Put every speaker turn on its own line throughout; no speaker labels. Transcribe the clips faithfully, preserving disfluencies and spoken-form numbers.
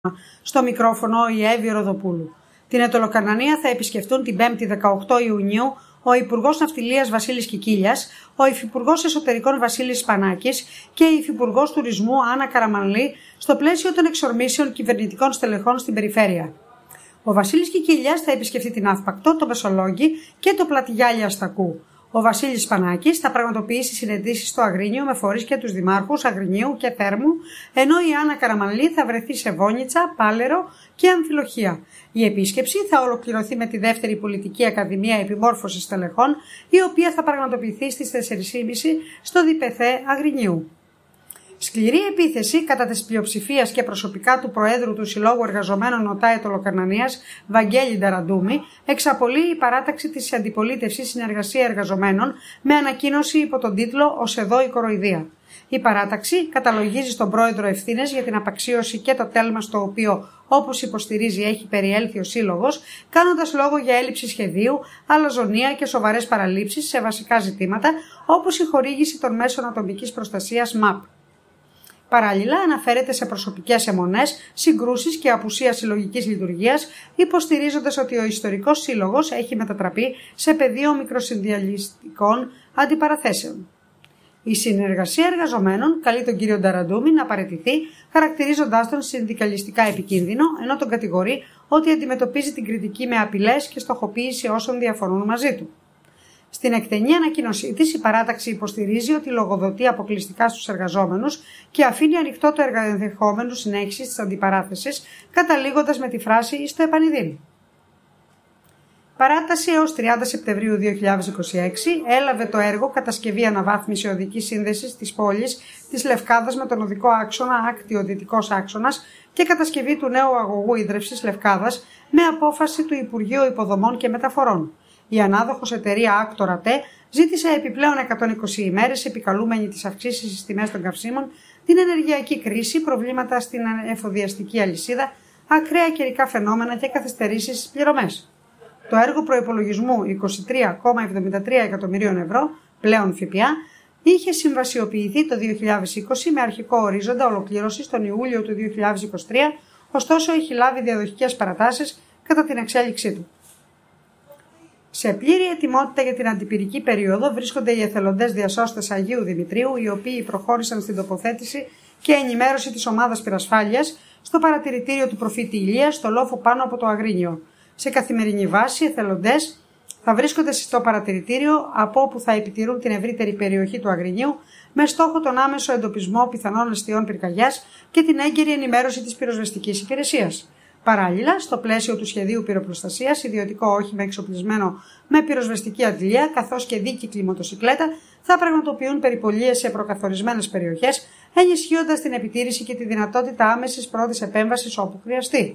Στο μικρόφωνο η Εύη Ροδοπούλου. Την Αιτωλοκαρνανία θα επισκεφτούν την πέμπτη δεκαοκτώ Ιουνίου ο Υπουργός Ναυτιλίας Βασίλης Κικίλιας, ο Υφυπουργός Εσωτερικών Βασίλης Σπανάκης και η Υφυπουργός Τουρισμού Άννα Καραμανλή στο πλαίσιο των εξορμήσεων κυβερνητικών στελεχών στην περιφέρεια. Ο Βασίλης Κικίλιας θα επισκεφτεί την Αύπακτο, το Μεσολόγγι και το Πλατιγιάλια Αστακού. Ο Βασίλης Σπανάκης θα πραγματοποιήσει συνεντήσεις στο Αγρίνιο με φορείς και τους δημάρχους Αγρινίου και Θέρμου, ενώ η Άννα Καραμανλή θα βρεθεί σε Βόνιτσα, Πάλαιρο και Αμφιλοχία. Η επίσκεψη θα ολοκληρωθεί με τη δεύτερη Πολιτική Ακαδημία Επιμόρφωσης Στελεχών, η οποία θα πραγματοποιηθεί στις τέσσερις και μισή στο ΔΠΘ Αγρινίου. Σκληρή επίθεση κατά της πλειοψηφίας και προσωπικά του Προέδρου του Συλλόγου Εργαζομένων ΟΤΑ Αιτωλοκαρνανίας, Βαγγέλη Νταραντούμη, εξαπολύει η παράταξη της αντιπολίτευσης Συνεργασία Εργαζομένων με ανακοίνωση υπό τον τίτλο «Ως εδώ η κοροϊδία». Η παράταξη καταλογίζει στον Πρόεδρο ευθύνες για την απαξίωση και το τέλμα στο οποίο, όπως υποστηρίζει, έχει περιέλθει ο Σύλλογος, κάνοντας λόγο για έλλειψη σχεδίου, αλαζονία και σοβαρές παραλήψεις σε βασικά ζητήματα, όπως η χορήγηση των μέσων ατομικής προστασίας ΜΑΠ. Παράλληλα, αναφέρεται σε προσωπικές αιμονές, συγκρούσεις και απουσία συλλογικής λειτουργίας, υποστηρίζοντας ότι ο ιστορικός σύλλογος έχει μετατραπεί σε πεδίο μικροσυνδιαλιστικών αντιπαραθέσεων. Η Συνεργασία Εργαζομένων καλεί τον κύριο Νταραντούμη να παραιτηθεί, χαρακτηρίζοντάς τον συνδικαλιστικά επικίνδυνο, ενώ τον κατηγορεί ότι αντιμετωπίζει την κριτική με απειλές και στοχοποίηση όσων διαφωνούν μαζί του. Στην εκτενή ανακοίνωσή της, η παράταξη υποστηρίζει ότι λογοδοτεί αποκλειστικά στους εργαζόμενους και αφήνει ανοιχτό το ενδεχόμενο συνέχισης της αντιπαράθεσης, καταλήγοντας με τη φράση «εις το επανειδήν». Παράταση έως τριάντα Σεπτεμβρίου δύο χιλιάδες είκοσι έξι έλαβε το έργο «Κατασκευή αναβάθμιση οδικής σύνδεσης της πόλης της Λευκάδας με τον οδικό άξονα ακτιο-δυτικός άξονας και κατασκευή του νέου αγωγού ίδρευσης Λευκάδας» με απόφαση του Υπουργείου Υποδομών και Μεταφορών. Η ανάδοχος εταιρεία Άκτορα Τε ζήτησε επιπλέον εκατόν είκοσι ημέρες επικαλούμενη τις αυξήσεις στις τιμές των καυσίμων, την ενεργειακή κρίση, προβλήματα στην εφοδιαστική αλυσίδα, ακραία καιρικά φαινόμενα και καθυστερήσεις στις πληρωμές. Το έργο προϋπολογισμού είκοσι τρία κόμμα εβδομήντα τρία εκατομμυρίων ευρώ, πλέον ΦΠΑ, είχε συμβασιοποιηθεί το δύο χιλιάδες είκοσι με αρχικό ορίζοντα ολοκλήρωσης τον Ιούλιο του δύο χιλιάδες είκοσι τρία, ωστόσο έχει λάβει διαδοχικές παρατάσεις κατά την εξέλιξή του. Σε πλήρη ετοιμότητα για την αντιπυρική περίοδο βρίσκονται οι εθελοντές διασώστες Αγίου Δημητρίου, οι οποίοι προχώρησαν στην τοποθέτηση και ενημέρωση της ομάδας πυρασφάλειας στο παρατηρητήριο του προφήτη Ηλία στο λόφο πάνω από το Αγρίνιο. Σε καθημερινή βάση, οι εθελοντές θα βρίσκονται στο παρατηρητήριο, από όπου θα επιτηρούν την ευρύτερη περιοχή του Αγρινίου, με στόχο τον άμεσο εντοπισμό πιθανών αιστείων πυρκαγιάς και την έγκαιρη ενημέρωση της πυροσβεστικής υπηρεσίας. Παράλληλα, στο πλαίσιο του σχεδίου πυροπροστασίας, ιδιωτικό όχημα εξοπλισμένο με πυροσβεστική αντλία καθώς και δίκυκλη μοτοσικλέτα θα πραγματοποιούν περιπολίες σε προκαθορισμένες περιοχές, ενισχύοντας την επιτήρηση και τη δυνατότητα άμεσης πρώτης επέμβασης όπου χρειαστεί.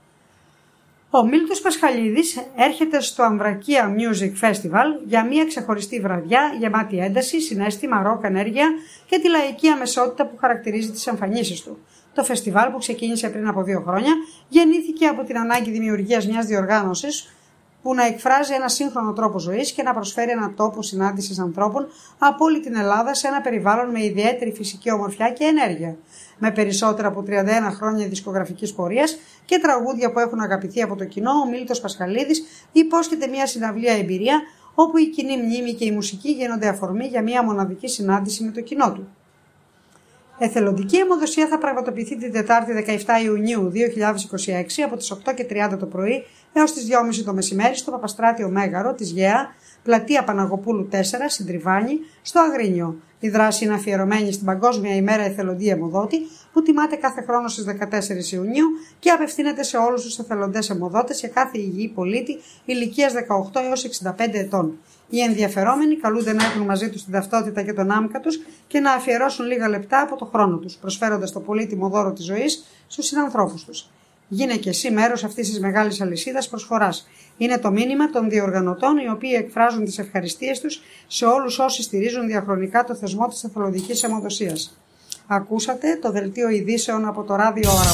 Ο Μίλτος Πασχαλίδης έρχεται στο Αμβρακία Music Festival για μια ξεχωριστή βραδιά γεμάτη ένταση, συναίσθημα, ροκ, ενέργεια και τη λαϊκή αμεσότητα που χαρακτηρίζει τις εμφανίσεις του. Το φεστιβάλ, που ξεκίνησε πριν από δύο χρόνια, γεννήθηκε από την ανάγκη δημιουργίας μιας διοργάνωσης που να εκφράζει ένα σύγχρονο τρόπο ζωής και να προσφέρει έναν τόπο συνάντησης ανθρώπων από όλη την Ελλάδα σε ένα περιβάλλον με ιδιαίτερη φυσική ομορφιά και ενέργεια. Με περισσότερα από τριάντα ένα χρόνια δισκογραφικής πορείας και τραγούδια που έχουν αγαπηθεί από το κοινό, ο Μίλτος Πασχαλίδης υπόσχεται μια συναυλία εμπειρία όπου η κοινή μνήμη και η μουσική γίνονται αφορμή για μια μοναδική συνάντηση με το κοινό του. Εθελοντική αιμοδοσία θα πραγματοποιηθεί την Τετάρτη δεκαεπτά Ιουνίου δύο χιλιάδες είκοσι έξι από τις οκτώ και τριάντα το πρωί έως τις δυόμιση το μεσημέρι στο Παπαστράτιο Μέγαρο της ΓΕΑ, πλατεία Παναγοπούλου τέσσερα, Συντριβάνη, στο Αγρίνιο. Η δράση είναι αφιερωμένη στην Παγκόσμια ημέρα εθελοντή αιμοδότη που τιμάται κάθε χρόνο στις δεκατέσσερις Ιουνίου και απευθύνεται σε όλους τους εθελοντές αιμοδότες για κάθε υγιή πολίτη ηλικίας δεκαοκτώ έως εξήντα πέντε ετών. Οι ενδιαφερόμενοι καλούνται να έχουν μαζί τους την ταυτότητα και τον άμκα τους και να αφιερώσουν λίγα λεπτά από το χρόνο τους, προσφέροντας το πολύτιμο δώρο της ζωής στους συνανθρώπους τους. Γίνε και εσύ μέρος αυτής της μεγάλης αλυσίδας προσφοράς. Είναι το μήνυμα των διοργανωτών, οι οποίοι εκφράζουν τις ευχαριστίες τους σε όλους όσοι στηρίζουν διαχρονικά το θεσμό της εθελοντικής αιμοδοσίας. Ακούσατε το δελτίο ειδήσεων από το Ράδιο Όραμα.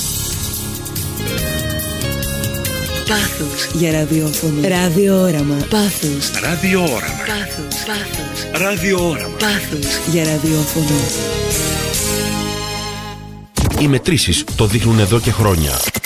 Πάθος για ραδιόφωνο. Ράδιο Όραμα. Πάθος.
Ράδιο Όραμα.
Πάθος. Πάθος.
Ράδιο Όραμα.
Πάθος για ραδιόφωνο.
Οι μετρήσεις το δείχνουν εδώ και χρόνια.